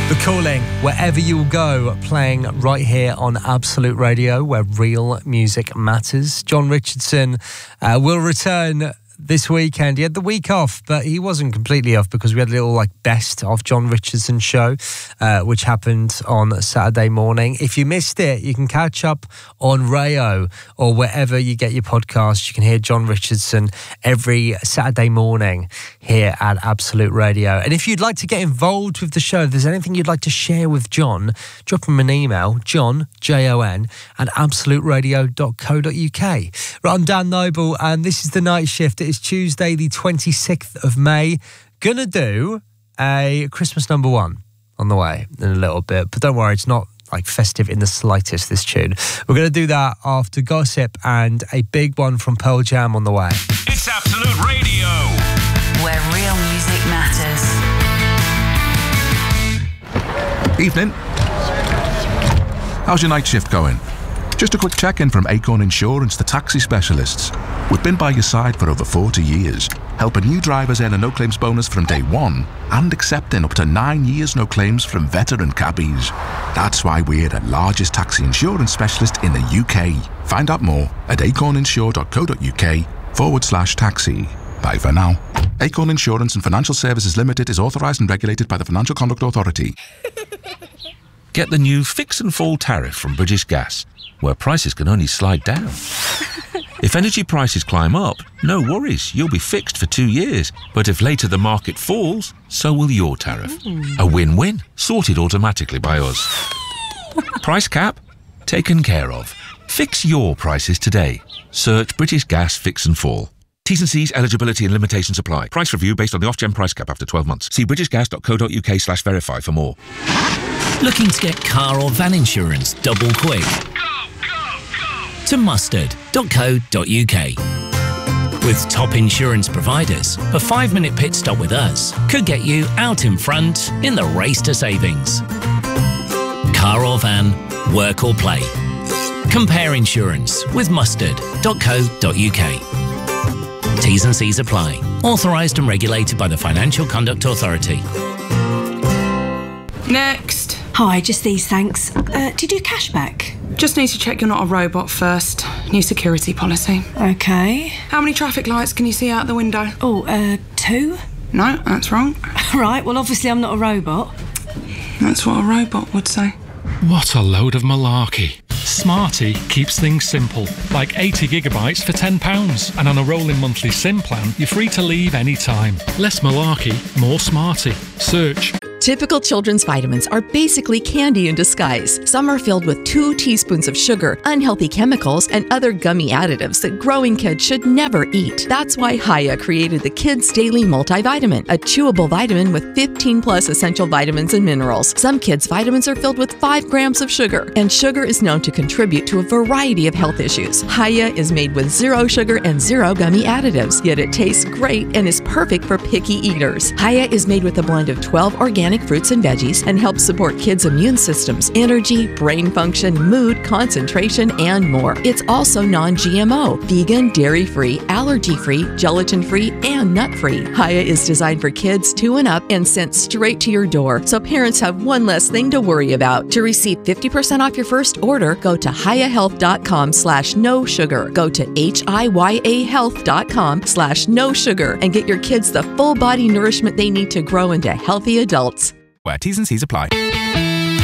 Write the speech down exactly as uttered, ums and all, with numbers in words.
The Calling, wherever you'll go, playing right here on Absolute Radio, where real music matters. John Richardson uh, will return this weekend. He had the week off, but he wasn't completely off because we had a little like best of John Richardson show, uh, which happened on Saturday morning. If you missed it, you can catch up on Rayo or wherever you get your podcasts. You can hear John Richardson every Saturday morning here at Absolute Radio. And if you'd like to get involved with the show, if there's anything you'd like to share with John, drop him an email, John, J O N, at absolute radio dot co dot uk. Right, I'm Dan Noble, and this is The Night Shift. It's Tuesday, the twenty-sixth of May. Gonna do a Christmas number one on the way in a little bit, but don't worry, it's not like festive in the slightest, this tune. We're gonna do that after Gossip and a big one from Pearl Jam on the way. It's Absolute Radio, where real music matters. Evening. How's your night shift going? Just a quick check-in from Acorn Insurance, the taxi specialists. We've been by your side for over forty years, helping new drivers earn a no-claims bonus from day one and accepting up to nine years no claims from veteran cabbies. That's why we're the largest taxi insurance specialist in the U K. Find out more at acorninsure dot co dot uk forward slash taxi. Bye for now. Acorn Insurance and Financial Services Limited is authorised and regulated by the Financial Conduct Authority. Get the new Fix and Fall tariff from British Gas, where prices can only slide down. If energy prices climb up, no worries, you'll be fixed for two years. But if later the market falls, so will your tariff. Mm. A win-win, sorted automatically by us. Price cap? Taken care of. Fix your prices today. Search British Gas Fix and Fall. T's and C's, eligibility and limitations apply. Price review based on the Ofgem price cap after twelve months. See british gas dot co dot uk slash verify for more. Looking to get car or van insurance double quick? go, go, go. To mustard dot co dot uk. With top insurance providers, a five-minute pit stop with us could get you out in front in the race to savings. Car or van, work or play. Compare insurance with mustard dot co dot uk. T's and C's apply. Authorised and regulated by the Financial Conduct Authority. Next. Hi, just these, thanks. Uh, do you do cashback? Just need to check you're not a robot first. New security policy. Okay. How many traffic lights can you see out the window? Oh, uh, two? No, that's wrong. Right, well, obviously I'm not a robot. That's what a robot would say. What a load of malarkey. Smarty keeps things simple, like eighty gigabytes for ten pounds. And on a rolling monthly SIM plan, you're free to leave anytime. Less malarkey, more smarty. Search. Typical children's vitamins are basically candy in disguise. Some are filled with two teaspoons of sugar, unhealthy chemicals, and other gummy additives that growing kids should never eat. That's why Hiya created the Kids Daily Multivitamin, a chewable vitamin with fifteen plus essential vitamins and minerals. Some kids' vitamins are filled with five grams of sugar, and sugar is known to contribute to a variety of health issues. Hiya is made with zero sugar and zero gummy additives, yet it tastes great and is perfect for picky eaters. Hiya is made with a blend of twelve organic fruits and veggies and helps support kids' immune systems, energy, brain function, mood, concentration, and more. It's also non G M O, vegan, dairy-free, allergy-free, gelatin-free, and nut-free. Hiya is designed for kids two and up and sent straight to your door, so parents have one less thing to worry about. To receive fifty percent off your first order, go to hiyahealth.com slash no sugar. Go to H-I-Y-A health.com slash no sugar and get your kids the full body nourishment they need to grow into healthy adults. Where T's and C's apply.